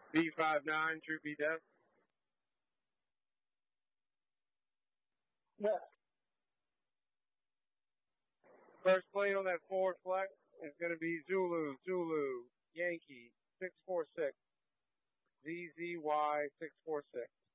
B59, True B Death. Yeah. First plate on that forward flex is going to be Zulu, Yankee, 646. ZZY 646.